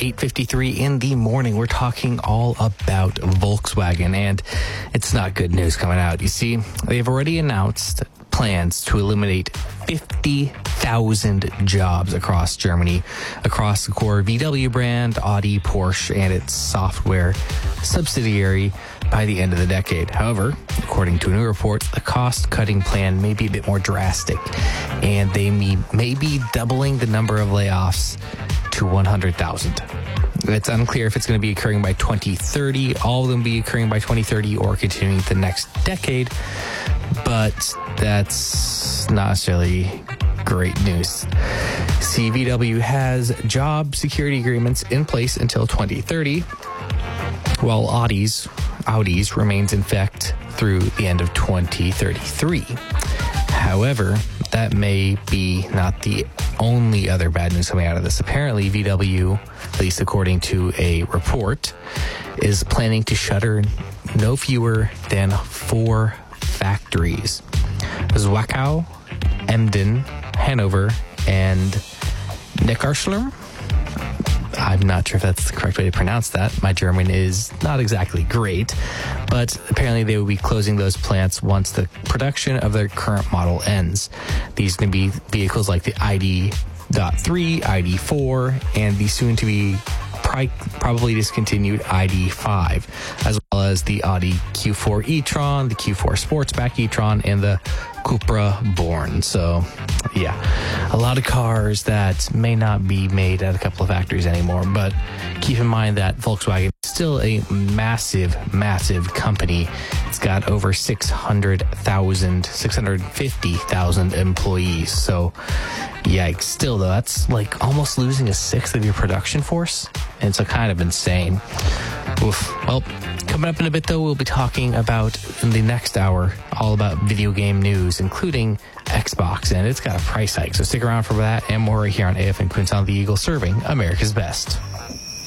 8:53 in the morning. We're talking all about Volkswagen, and it's not good news coming out. You see, they've already announced plans to eliminate 50,000 jobs across Germany, across the core VW brand, Audi, Porsche, and its software subsidiary by the end of the decade. However, according to a new report, the cost-cutting plan may be a bit more drastic, and they may be doubling the number of layoffs to 100,000. It's unclear if it's going to be occurring by 2030, all of them be occurring by 2030, or continuing the next decade, but that's not necessarily great news. VW has job security agreements in place until 2030, while Audi's remains in effect through the end of 2033. However, that may be not the only other bad news coming out of this. Apparently, VW, at least according to a report, is planning to shutter no fewer than 4 factories: Zwickau, Emden, Hanover, and Neckarsulm. I'm not sure if that's the correct way to pronounce that. My German is not exactly great, but apparently they will be closing those plants once the production of their current model ends. These can be vehicles like the ID.3, ID4, and the soon-to-be probably discontinued ID5, as well as the Audi Q4 e-tron, the Q4 Sportsback e-tron, and the Cupra Born. So, yeah, a lot of cars that may not be made at a couple of factories anymore, but keep in mind that Volkswagen is still a massive, massive company. It's got over 650,000 employees. So, yikes. Still, though, that's like almost losing a sixth of your production force. And it's kind of insane. Oof. Well, coming up in a bit, though, we'll be talking about, in the next hour, all about video game news, including Xbox, and it's got a price hike. So stick around for that and more right here on AFN Quinton the Eagle, serving America's best.